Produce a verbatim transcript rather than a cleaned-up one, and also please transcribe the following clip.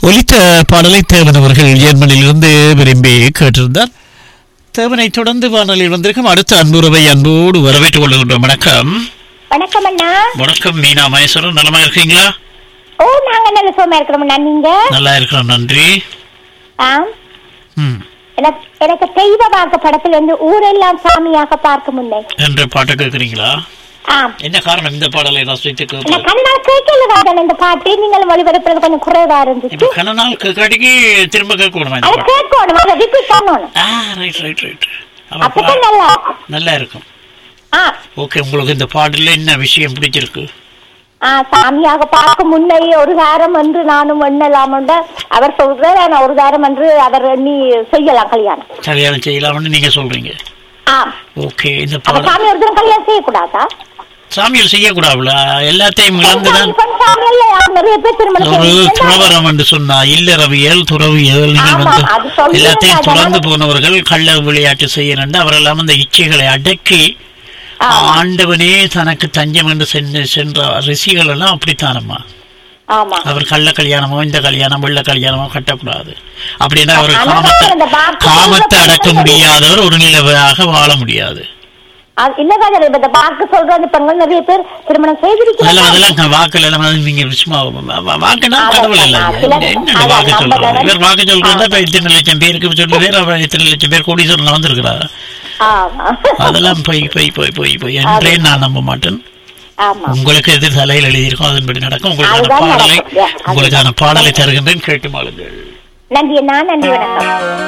ஒலித்த பாடலை தேவன் அவர்கள் ஜெர்மனியிலிருந்து விரும்பி கேட்டிருந்தார். தேவனை தொடர்ந்து வானொலியில் வந்திருக்கும் அடுத்த அன்புறவை அன்போடு வரவேற்றுக் கொள்கின்றோம். வணக்கம். வணக்கம் அண்ணா. வணக்கம் மீனா மகேஸ்வரன், நலமா இருக்கீங்களா? ஓ, நாங்க நல்ல சுகமா இருக்கிறோம் அண்ணா. நீங்க? நல்லா இருக்கிறோம், நன்றி. ஆம். எனக்கு எனக்கு தெய்வ வாக்கு படத்துல இருந்து ஊரெல்லாம் சாமியாக பார்க்க முன்னே என்ற பாட்டு கேட்குறீங்களா? என்ன காரணம் இந்த பாடலை ரசித்து கண்ணால் கேட்கல இந்த பாட்டு நீங்கள் ஒளிபரப்புறது கொஞ்சம் குறைவா இருந்துச்சு. கண்ணால் கேட்காட்டிக்கு திரும்ப கேட்கணும், கேட்கணும், அதை ரிப்பீட் பண்ணணும். ரைட் ரைட் ரைட் அப்பதான் நல்லா நல்லா இருக்கும். ஓகே, உங்களுக்கு இந்த பாடல என்ன விஷயம் பிடிச்சிருக்கு? சாமியாக பார்க்க முன்னே ஒரு காரம் என்று நானும் எண்ணலாம். அவர் சொல்ற ஒரு காரம் என்று அவர் எண்ணி செய்யலாம், கல்யாணம் கல்யாணம் செய்யலாம்னு நீங்க சொல்றீங்க. ஓகே, இந்த சாமி ஒரு கல்யாணம் செய்யக்கூடாதா? சாமியில் செய்யக்கூடாதுல, எல்லாத்தையும் இழந்துதான் ஒரு துறவரம் என்று சொன்னா இல்லறவியல் துறவியல். நீங்கள் வந்து எல்லாத்தையும் துறந்து போனவர்கள் கள்ள விளையாட்டு செய்யணும். அவரெல்லாம் அந்த இச்சைகளை அடக்கி ஆண்டவனே தனக்கு தஞ்சம் என்று சென்று சென்ற ரிஷிகள் எல்லாம் அப்படித்தானம்மா. அவர் கள்ள கல்யாணமோ இந்த கல்யாணம் வெள்ள கல்யாணமோ கட்டக்கூடாது. அப்படின்னா அவர் காமத்தை காமத்தை அடக்க முடியாதவர் ஒரு நிலவாக வாழ முடியாது. வாக்கு சொல்றதா இத்தனை லட்சம் பேருக்கு சொல்லுவேர், அவர் இத்தனை லட்சம் பேர் கோடீஸ்வரன் வந்திருக்கிறார். அதெல்லாம் போய் போய் போய் போய் போய் என்றே நான் நம்ப மாட்டேன். உங்களுக்கு எது தலையில் எழுதியிருக்கோம் அதன்படி நடக்கும். உங்களுக்கான பாடலை உங்களுக்கான பாடலை தருகின்றேன், கேட்டு மாளுங்கள். நன்றி. நான் நன்றி, வணக்கம்.